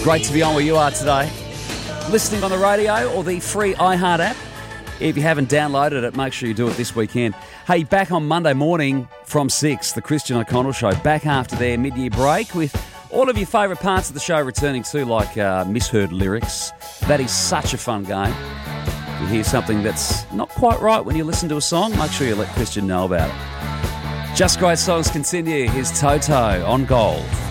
Great to be on where you are today. Listening on the radio or the free iHeart app. If you haven't downloaded it, make sure you do it this weekend. Hey, back on Monday morning from 6, the Christian O'Connell Show. Back after their mid-year break with all of your favourite parts of the show returning too, like misheard lyrics. That is such a fun game. You hear something that's not quite right when you listen to a song, make sure you let Christian know about it. Just Great Songs continue. Here's Toto on Gold.